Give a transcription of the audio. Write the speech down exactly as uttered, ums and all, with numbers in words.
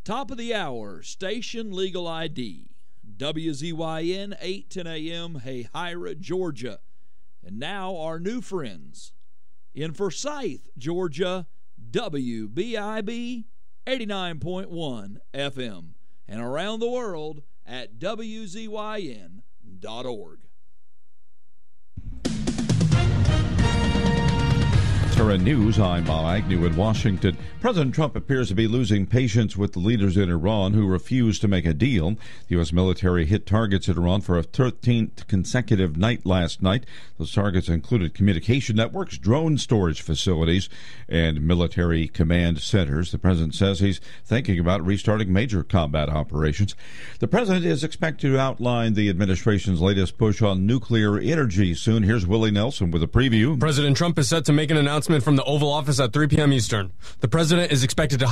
Top of the hour, Station Legal I D. W Z Y N, eight ten a.m., Hayhira, Georgia. And now our new friends. In Forsyth, Georgia, W B I B eighty-nine point one F M. And around the world at W Z Y N dot org. Current News, I'm Bob Agnew in Washington. President Trump appears to be losing patience with the leaders in Iran who refuse to make a deal. The U S military hit targets in Iran for a thirteenth consecutive night last night. Those targets included communication networks, drone storage facilities, and military command centers. The president says he's thinking about restarting major combat operations. The president is expected to outline the administration's latest push on nuclear energy soon. Here's Willie Nelson with a preview. President Trump is set to make an announcement from the Oval Office at three p.m. Eastern. The president is expected to